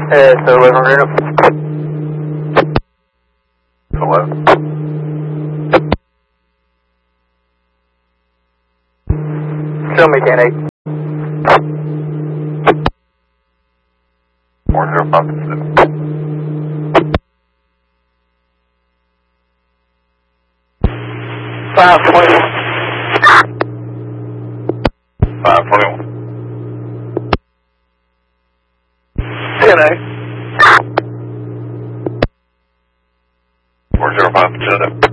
So 1100. Hello? Show me 10-8. 4057. 521. 521. 10-8. 4057.